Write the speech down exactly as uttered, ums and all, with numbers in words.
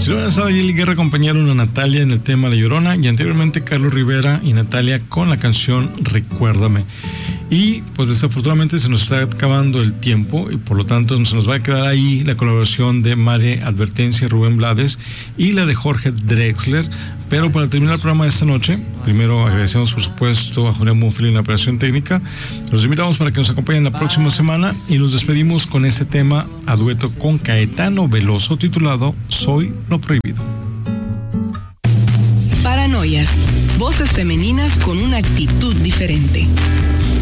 Silvana Sada y Eli Guerra acompañaron a Natalia en el tema La Llorona, y anteriormente Carlos Rivera y Natalia con la canción Recuérdame. Y pues desafortunadamente se nos está acabando el tiempo, y por lo tanto se nos va a quedar ahí la colaboración de Mare Advertencia y Rubén Blades y la de Jorge Drexler. Pero para terminar el programa de esta noche, primero agradecemos por supuesto a Julián Bonfil en la operación técnica. Los invitamos para que nos acompañen la próxima semana y nos despedimos con ese tema a dueto con Caetano Veloso titulado Soy lo Prohibido. Paranoias, voces femeninas con una actitud diferente.